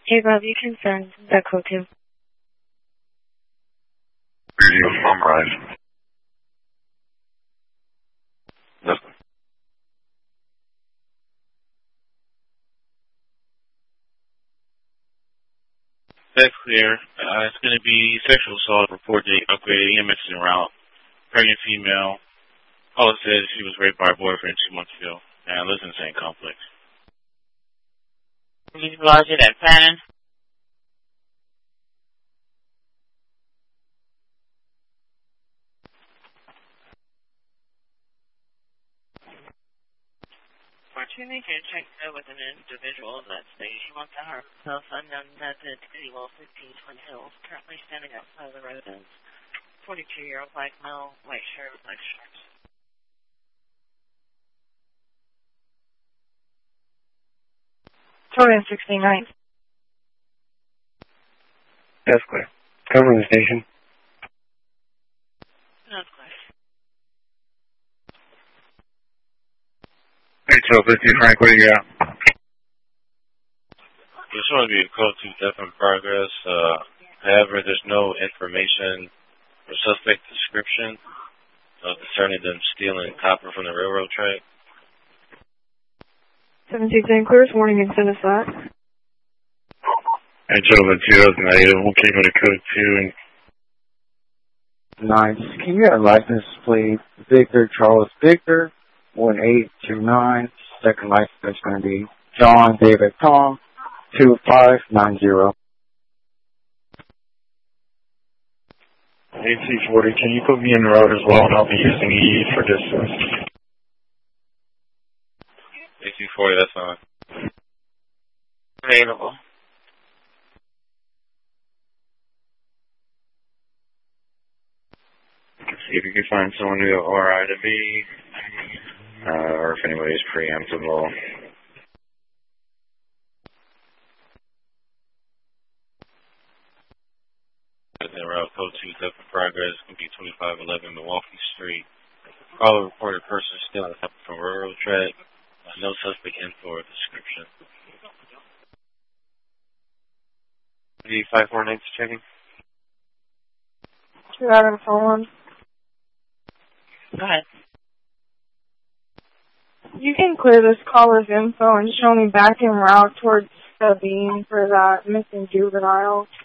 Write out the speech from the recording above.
Hey, Bob, you can send that code too. Radio summarize. Yes. That's clear. It's going to be sexual assault report date upgraded EMS en route. Pregnant female. Caller says she was raped by her boyfriend 2 months ago and lives in the same complex. You lodge it at Pan. Fortunately, you check with an individual that states she wants to harm herself unknown method to Eagle 15 Twin Hills, currently standing outside of the residence. 42-year-old black male, white shirt, black shorts. Total 69. That's clear. Covering the station. That's clear. Hey, 1250 Frank, what do you got? This one will be a code 2 death in progress. However, there's no information or suspect description concerning them stealing copper from the railroad track. 769 clears, warning and send us that. Hey, gentlemen, 2008, we'll keep it a code 2 and... Nice. Can you have license, please? Victor Charles Victor, 1829. Second license is going to be John David Tom, 2590. AC40, can you put me in road as well, and I'll be using EE for distance. AC40, that's fine. Available. See if you can find someone to go RI to B, or if anybody's preemptible. Route code 2 death in progress. Going to be 2511 Milwaukee Street. Caller reported person stealing copper from railroad track. No suspect info or description. D549 checking. 2 out of 4-1. Go ahead. You can clear this caller's info and show me back en route towards Sabine for that missing juvenile.